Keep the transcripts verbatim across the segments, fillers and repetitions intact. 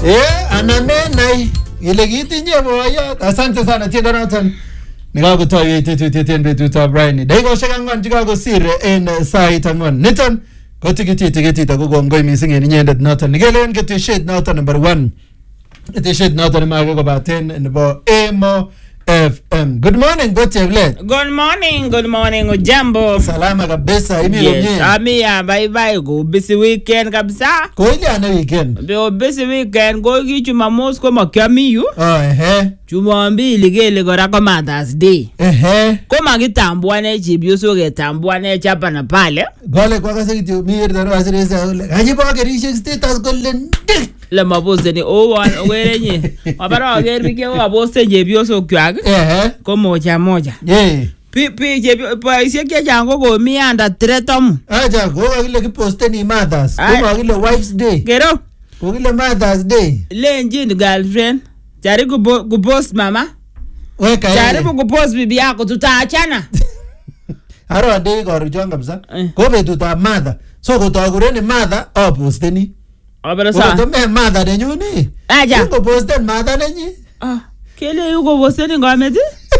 Eh, anamenai ile kitinye boyot. Asante sana tiendo noton. Nikakutoa tetutiet betutab Brian. Dakikoshek ang'wan chekakosir en sait ang'wan. Niton ko tikitit tikitit ako kongoi missing en inyendet noton. Nikelen ketesiet noton number one. Ketesiet noton nemake kobaten nebo Emo F M. Good morning, good chevlet. Good morning, good morning, ujambo. Salama kabisa, imi yes, lomye. ami ya bye bye go busy weekend kabisa. Ko ile ana weekend. Be busy weekend go ki Jumamosi ko makiami yu. Oh ehe. Jumapili kele kora ko Mother's Day. Ehe. Ko makitambwane chepyoso ketambwane chapa na pale. Gole kwa kase kityo mi erdo asiresa ole. Kaji ba kerishek status kole ndik. Le maposte ni o wan ogerenye. Mabara oger bike o aposte chepyoso kwak. Ehe. Ko moja moja. Yeah. Pi pi chepyo paisiek chechang ko komi anda tretom. Acha ko kakile kiposte ni Mother's. Ko kakile Wife's Day. Kero. Ko kakile Mother's Day. Lenjin girlfriend. Jaribu kupost mama. Weka yeye. Jaribu kupost bibi yako tutaachana. Aro ande ko rujon kabisa. Ko betutab mother. So ko tagureni mother oposteni. Abara sa. Ko me mother nenyu ni. Aja. Ko posten mother nenyi. Ah, kele yuko posteni ngometi?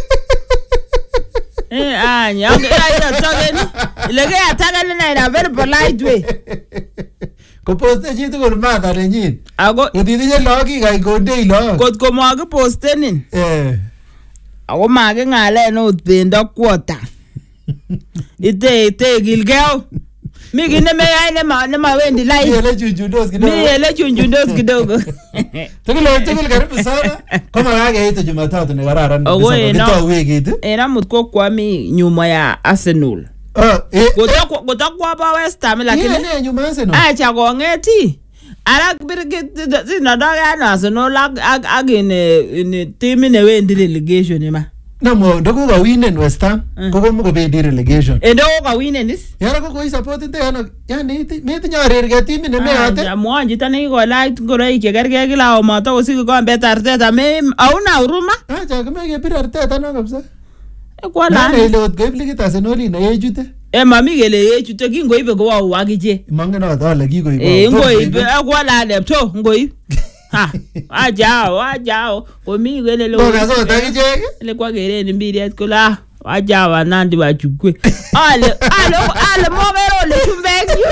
Eh anya, okay, ya tageni. Ilege ya tageni na ina very polite way. Ko poste chi tugul mother nenyi. Ako kotitinye logi kai kodei lo. Kot ko magi postenin. Eh. Ako magi ngale no bendo kwota. Ite ite gilgeo. Mi gine me ya ne ma ne ma wendi lai. Mi ele chunchundos kidogo. Mi ele chunchundos kidogo. Tugul tugul karibu sana. Kama kage ito Jumatatu ni kararan kabisa. Kito wiki tu. Era mutko kwa mi nyuma ya Arsenal. Oh, eh. Gotakwa gotakwa ba West Ham lakini. Ni nyuma Arsenal. Acha kongeti. Ara birgit sinadoga na Arsenal ag ag in in team ne wendi relegation ma. Namo ndoko ka win West Ham. Koko mo ko bendi relegation. Endo ka win is. Yara ko ko support te ano. Yani me tinya rerga team ne me ate. Ya mwanje tani ko light ngoroi ke gerge kila o mato usiki ko mbeta Arteta me auna huruma. Acha kama ke pira Arteta no kabisa. Kwa la. Na ile ot goib ligit Arsenal na yejute. Eh mami gele yejute kingoibe ko wa wagije. Mangena wala gigoibe. Eh ngoibe kwa la de to ngoibe. Ha, wajao, wajao. Komi gele lo. Boga so tagije. Le kwa gere ni mbiri at kula. Wajao nandi wachukwe. Ale, ale, ale mobero le chumbeki.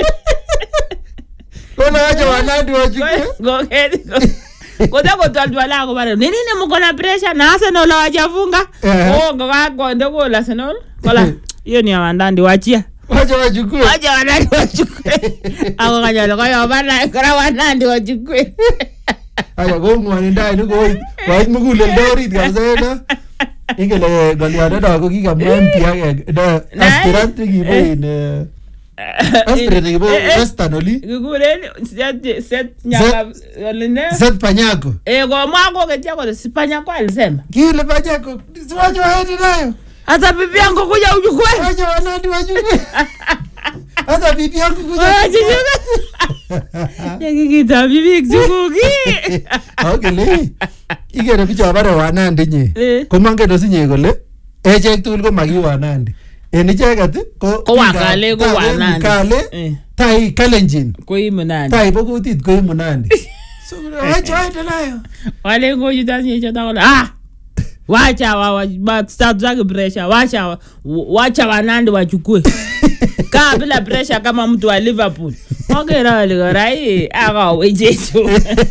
Kola wajao nandi wachukwe. Go gere. Kota kota twala ko bare. Nini ne mko na pressure na Arsenal wajafunga. Oh, ngoga konde ko la Arsenal. Kola. Hiyo ni awandandi wachia. Wacha wachukue. Wacha wanandi wachukue. Ako kanyalo kwa yobana kora wanandi wachukue. Aya go ngwani ndai ni go wait mugule ndorit kabisa na. Ingele goliada da ko kika mwampi age da aspirant gibe in aspirant gibe Western oli. Gugureni set set nyaka oline. Set panyako. Eh go mwango ketia ko si panyako alisema. Kile panyako. Wacha waende nayo. Hata bibi yangu kuja uchukue. Wacha wanandi wachukue. Hata bibi yangu kuja. Wacha. Yakikita bibi kuchukuki. Okay le. Igere bicho bare wanandi nye. Komange dosinye kole echek tugul ko magi wanandi. En icheget ko ko wakale ko wanandi. Kale. Tai Kalenjin. Ko imunandi. Tai bokutit ko imunandi. So wacha waende nayo. Wale ngoji tani chata kola. Ah. Wacha wa but start drag pressure. Wacha wacha wanandi wachukue. Kaa bila pressure kama mtu wa Liverpool. Mogera ligorai aga wejecho.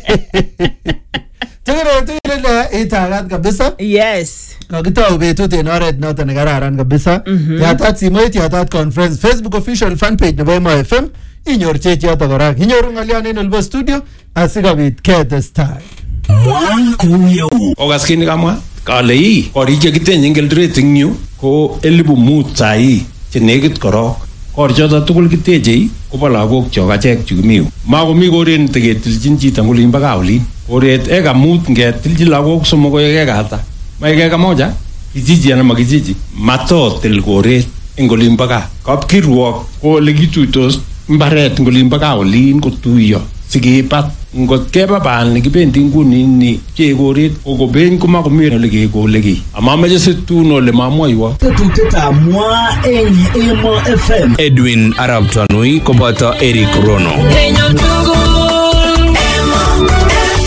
Tugere tugere la itagat kabisa. Yes. Kakitau betut en oret noton ne kararan kabisa. Yatat simoit, yatat conference, Facebook official fan page nebo Emo F M. Inyor chechi yoto kora. Inyoru ngalian en Olbo studio asikobit ketestai. Ogaskini kamwa kale ii koriche kitenye Eldoret ing yu ko elipu mut sai chenekit korok. Korichoto tugul kiteche kobo lagok chok achek chu kimi yu. Makomi koret neteketilchin chito ngolin mpaka olin. Koret eka mut ngetilchi lagok somok ko eka ata. Maike eka moja kijiji ana makijiji matotil koret ing olin mpaka. Kapkirwok ko ole kituitos mbaret ngolin mpaka olin kotuiyo sikipat ngot keba bal nikibendi nguni ni chekoret okobeny komakomi ole kekole ki amameche situn ole mamwoiwo tetuteta mwa eng Emo F M. Edwin Arab Tanui koboto Eric Rono. Emo F M.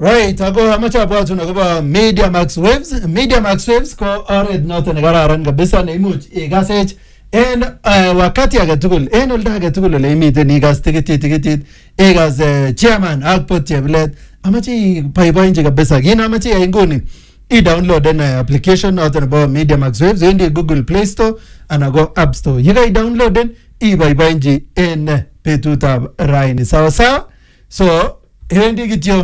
Right, ako amache abwatun akobo Media Max Waves. Media Max Waves ko oret noton nekararan kabisa neimuch ikasech en uh, wakati age tugul, en olda age tugul ole imiten ikas tikitit tikitit, ikas uh, chairman ak pot cheblet. Amache iboiboenchi kabisa. Kit amache iyai nguni, i-downloaden uh, application noton nebo Media Max Waves, wendi Google Play Store anan ko App Store. Ye kai-downloaden, iboiboenchi en uh, betutab raini. Sawa sawa? So, wendi kityo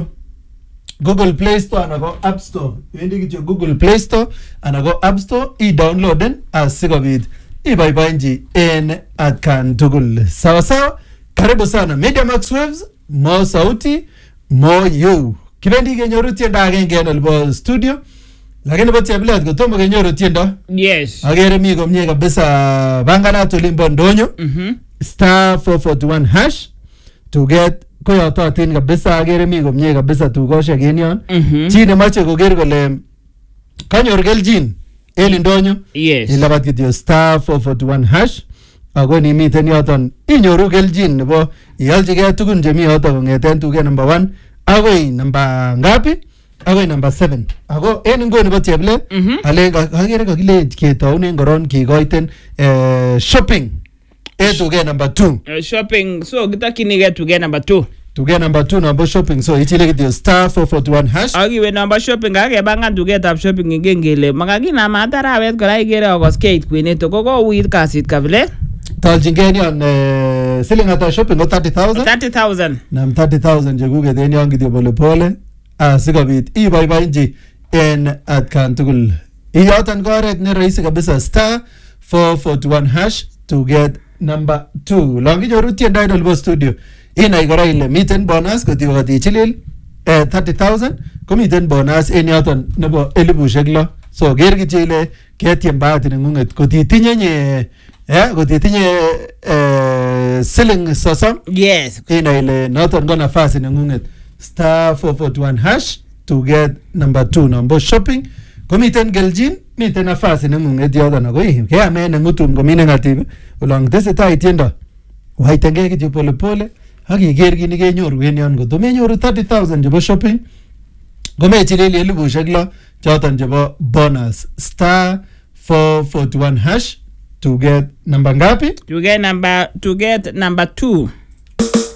Google Play Store and go App Store. Wendi kityo Google Play Store and go App Store, i-downloaden asikobit iboiboenchi en atkan tugul. Sawa sawa? Karibu sana Media Max Waves, more sauti, more you. Kibendi kenyoru tiendo agenge en olbo studio, lakini bo cheblet kotomo kenyoru tiendo. Yes. Agere mi komie kabisa banganat olimbo ndonyo. Mhm. Star four forty-one hash to get koyototin kabisa. Agere mi komie kabisa tukoshek en yon. Mhm. Chi nemache koker kole kanyor keljin en ndonyo. Yes. Ilabat kityo star four forty-one hash. Ako ni miten yoton inyoru keljin nebo ialchigei tugun chemi yoton kongeten tuket number one agoi number ngapi? Agoi number seven. Ako en nguni bo cheblet, Mhm. ale agere kakile ketaunen koron kikoiten eh, shopping e tuket number two. Uh, shopping. So kitakinige tuge number two. Tuket number two number shopping. So ichile kityo star four forty-one hash. Akiwe number shopping akebangan tugetab shopping ingen kele makakinama atarawet kora ikere akoskeit kwenet ko kouit kasit kabile Taljingen yon eh, siling ata shopping ko thirty thousand. thirty thousand. Nam thirty thousand chekuket en yon kityo pole pole asikobit iboiboenchi en atkan tugul. Iyoton ko oret ne rahisi kabisa star four forty-one hash to get number two. Long kinyoru tiendo en olbo studio, inai kora ile miten bonus kotiyo kotichilil eh, thirty thousand komiten bonus en yoton nebo elibushek lo. So ger kityo ile ketiem bahati neng'ung'et kotitinye nye eh, kotitinye eh, siling sosom, Yes. inai ile noton ko nafasi neng'ung'et star four forty-one hash to get number two number shopping. Komiten keljin, miten nafasi neng'ung'et yoton ako ii keame neng'utum komi negative olong tesetai tiendo waitengei kityo pole pole ak iker kit nekenyoru en yon. Koto menyoru thirty thousand chebo shopping komechilili elibushek lo choton chebo bonus star four forty-one hash to get number ngapi? To get number to get number two.